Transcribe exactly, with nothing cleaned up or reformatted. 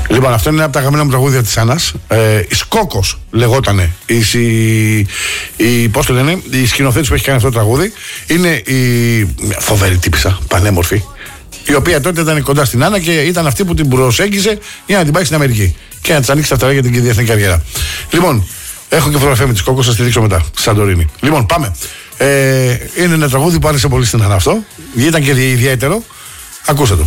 Λοιπόν, αυτό είναι ένα από τα αγαπημένα μου τραγούδια της Άννας. Ε, η Σκόκος λεγότανε. Η, η, η, πώς το λένε, η σκηνοθέτης που έχει κάνει αυτό το τραγούδι. Είναι η φοβερή τύπισσα, πανέμορφη. Η οποία τότε ήταν κοντά στην Άννα και ήταν αυτή που την προσέγγιζε για να την πάει στην Αμερική. Και να της ανοίξει τα φτερά για την διεθνή καριέρα. Λοιπόν, έχω και φωτογραφία με τη Σκόκο, σας τη δείξω μετά. Σαντορίνη. Λοιπόν, πάμε. Ε, είναι ένα τραγούδι που άρεσε πολύ στην Άννα αυτό. Ήταν και ιδιαίτερο. Ακούστε το.